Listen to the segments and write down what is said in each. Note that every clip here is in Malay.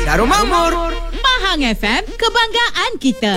Jarum Amor. Mahang FM, kebanggaan kita.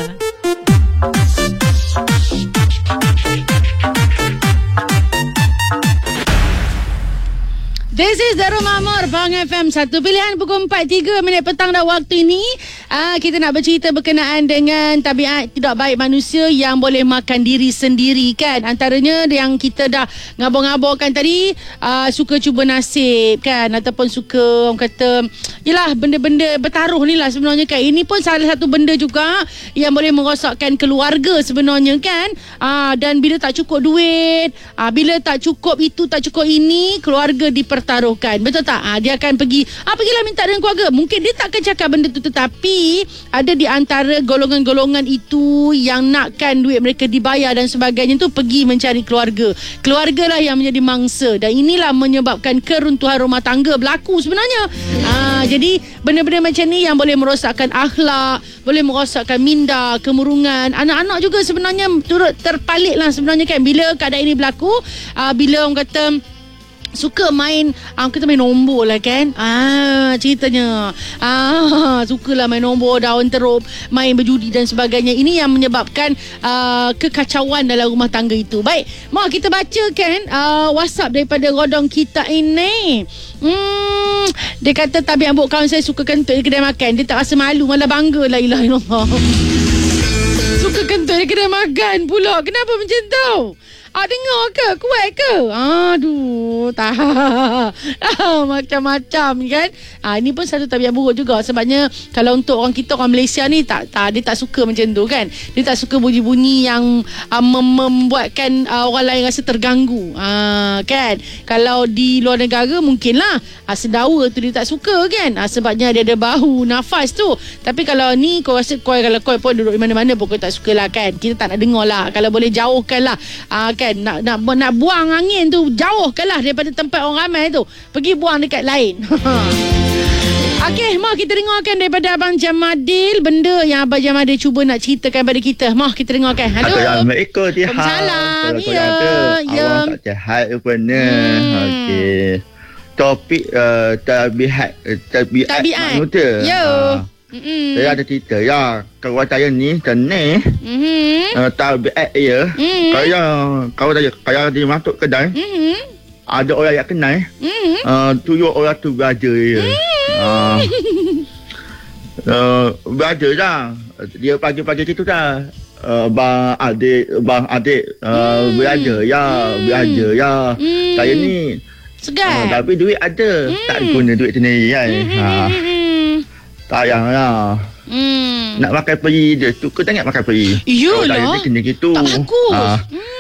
This is Jarum Amor, Mahang FM. Satu pilihan pukul 4.03 petang dah waktu ini. Kita nak bercerita berkenaan dengan tabiat tidak baik manusia yang boleh makan diri sendiri kan. Antaranya yang kita dah ngabur-ngaburkan tadi, suka cuba nasib kan, ataupun suka orang kata yelah benda-benda bertaruh ni lah sebenarnya kan. Ini pun salah satu benda juga yang boleh merosakkan keluarga sebenarnya kan. Dan bila tak cukup duit, bila tak cukup itu, tak cukup ini, keluarga dipertaruhkan. Betul tak? Dia akan pergilah minta dengan keluarga. Mungkin dia takkan cakap benda tu, tetapi ada di antara golongan-golongan itu yang nakkan duit mereka dibayar dan sebagainya tu pergi mencari keluarga. Keluarga lah yang menjadi mangsa, dan inilah menyebabkan keruntuhan rumah tangga berlaku sebenarnya. Jadi benda-benda macam ni yang boleh merosakkan akhlak, boleh merosakkan minda, kemurungan. Anak-anak juga sebenarnya turut terpalit lah sebenarnya kan bila keadaan ini berlaku. Bila orang kata suka main, kita main nombor lah kan. Ceritanya sukalah main nombor, daun teruk, main berjudi dan sebagainya. Ini yang menyebabkan kekacauan dalam rumah tangga itu. Baik, mak kita bacakan WhatsApp daripada rodong kita ini. Dia kata tabiat ambuk kawan saya suka kentut di kedai makan. Dia tak rasa malu, malah bangga. La ilaha illallah. Suka kentut di kedai makan pula. Kenapa macam tu? Dengar ke? Kuat ke? Aduh, tak. Macam-macam kan. Ini pun satu tabiat buruk juga. Sebabnya kalau untuk orang kita, orang Malaysia ni dia tak suka macam tu kan. Dia tak suka bunyi-bunyi yang membuatkan orang lain rasa terganggu. Kan. Kalau di luar negara mungkinlah sedawa tu dia tak suka kan. Sebabnya dia ada bau nafas tu. Tapi kalau ni kau rasa kalau kau pun duduk di mana-mana pun kau tak sukalah kan. Kita tak nak dengar lah. Kalau boleh jauhkan lah. Kan, nak buang angin tu, jauhkanlah daripada tempat orang ramai tu, pergi buang dekat lain. Okey, mah kita dengarkan daripada Abang Jamadil benda yang Abang Jamadil cuba nak ceritakan pada kita. Mah kita dengarkan. Halo. Assalamualaikum. Waalaikumsalam. Ya. Awak tak jahat rupanya. Okey. Topik tabiat manusia. Ya. Saya ada cerita ya. Kawan saya ni tenang. Tabiat ya. Kalau dia masuk kedai, ada orang yang kenal. Tujuh orang tu belajar ya. Belajar lah. Dia pagi-pagi gitu dah. Bang adik belajar ya. Saya ni segar. tapi duit ada. Tak guna duit sendiri kan. Sayanglah. Nak makan peri dia tu, kau tak ingat makan peri. Iyalah. Dia kena gitu. Tak bagus.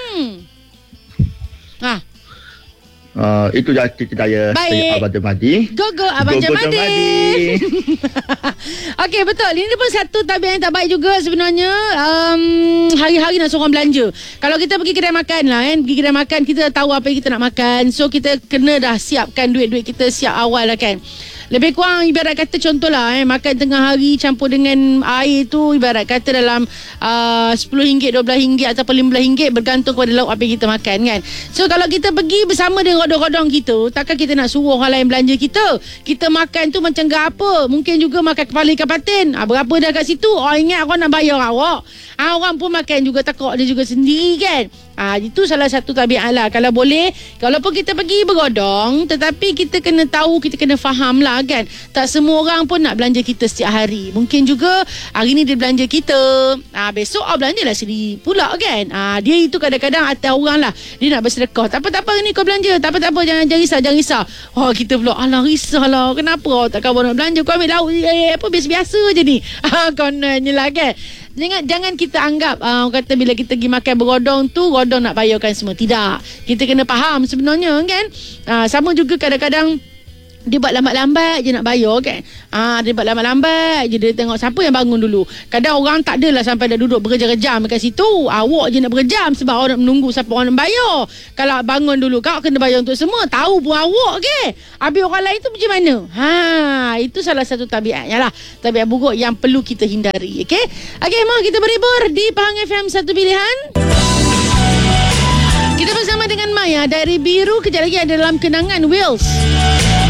Itu dah cerita saya. Saya Abang Jamadi. Go Abang Jamadi. Okey, betul. Ini pun satu tabiat yang tak baik juga sebenarnya. Hari-hari nak seorang belanja. Kalau kita pergi kedai makan lah kan, pergi kedai makan, kita tahu apa yang kita nak makan. So kita kena dah siapkan duit-duit kita siap awal lah kan. Lebih kurang ibarat kata contohlah makan tengah hari campur dengan air tu, ibarat kata dalam RM10, RM12 ataupun RM15, bergantung kepada lauk apa yang kita makan kan. So kalau kita pergi bersama dengan rodong-rodong kita, takkan kita nak suruh orang lain belanja kita. Kita makan tu macam apa? Mungkin juga makan kepala ikan patin. Berapa dah kat situ? Ingat orang nak bayar awak. Orang pun makan juga, takut dia juga sendiri kan. Itu salah satu tabiat lah. Kalau boleh, kalaupun kita pergi bergodong, tetapi kita kena tahu, kita kena faham lah kan. Tak semua orang pun nak belanja kita setiap hari. Mungkin juga hari ni dia belanja kita, besok belanja lah sendiri pula kan. Dia itu kadang-kadang atas orang lah, dia nak bersedekah. Tak apa ni kau belanja. Tak apa jangan risau. Kita pula alah risau lah. Kenapa tak kau nak belanja? Kau ambil lauk biasa-biasa je ni. Kononnya lah kan. Jangan kita anggap kata bila kita pergi makan bergodong tu, rodong nak bayarkan semua. Tidak. Kita kena faham sebenarnya kan. Sama juga kadang-kadang dia buat lambat-lambat je nak bayar kan. Dia buat lambat-lambat je, dia tengok siapa yang bangun dulu. Kadang orang tak adalah sampai dah duduk berjam-jam kat situ. Awak je nak berjam sebab awak nak menunggu siapa orang nak bayar. Kalau bangun dulu, kau kena bayar untuk semua. Tahu pun awak ke. Habis orang lain tu macam mana? Itu salah satu tabiatnya lah. Tabiat buruk yang perlu kita hindari. Okay, mari kita berhibur di Pahang FM Satu Pilihan. Kita bersama dengan Maya dari Biru. Kejap lagi ada dalam kenangan Wheels.